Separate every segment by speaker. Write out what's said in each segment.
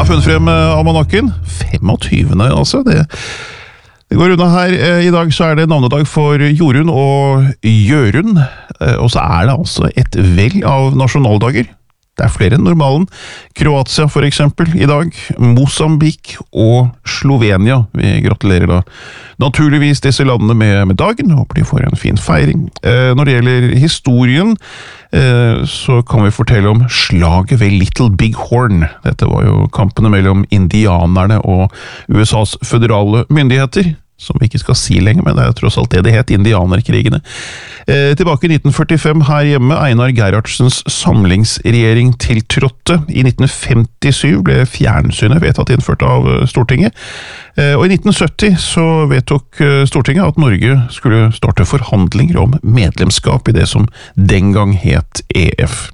Speaker 1: har funnet frem almanakken. 25. altså. Det går unna her. I dag så det navnedag for Jorunn og Jørund. Og så det altså et vell av nasjonaldager. Det flere enn normalen. Kroatia for eksempel i dag, Mosambik og Slovenia. Vi gratulerer da naturligvis disse landene med dagen, håper de får en fin feiring. Når det gjelder historien, så kan vi fortelle om slaget ved Little Big Horn. Dette var jo kampene mellom indianerne og USAs føderale myndigheter, som vi ikke skal si lenger, men det tross alt det het, indianerkrigene. Tilbake i 1945 her hjemme, Einar Gerhardsens samlingsregjering tiltrådte. I 1957 ble fjernsynet vedtatt innført av Stortinget. Og i 1970 så vedtok Stortinget at Norge skulle starte forhandlinger om medlemskap i det som den gang het EF.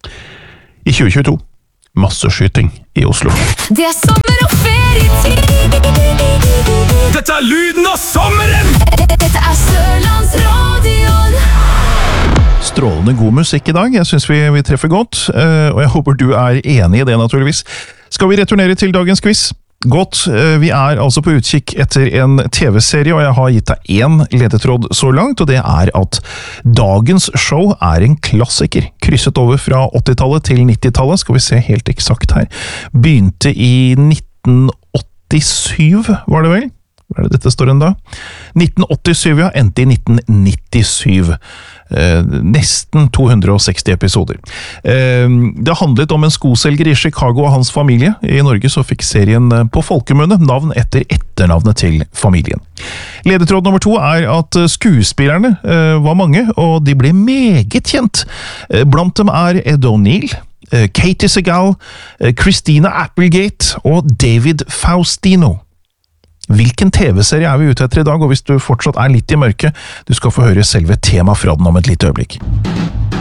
Speaker 1: I 2022, masseskyting i Oslo.
Speaker 2: Det sommer og ferietid.
Speaker 3: Dette lyden av sommeren!
Speaker 2: Dette Sørlandsradioen.
Speaker 1: Strålende god musikk i dag, jeg synes vi treffer godt, og jeg håper du enig i det naturligvis. Skal vi returnere til dagens quiz? Godt, vi altså på utkikk etter en TV-serie, og jeg har gitt deg en ledetråd så langt, og det at dagens show en klassiker, krysset over fra 80-tallet til 90-tallet, skal vi se helt eksakt her. Begynte i 1987, var det vel? Hva det dette står da? 1987, ja, endte i 1997. Nesten 260 episoder. Det handlet om en skoselger i Chicago og hans familie. I Norge så fikk serien på folkemunne navn etter etternavnet til familien. Ledetråd nummer 2 at skuespillerne var mange, og de ble meget kjent. Blant dem Ed O'Neill, Katie Segal, Christina Applegate og David Faustino. Hvilken TV-serie vi ute etter i dag, og hvis du fortsatt litt i mørket, du skal få høre selve tema fra den om et lite øyeblikk.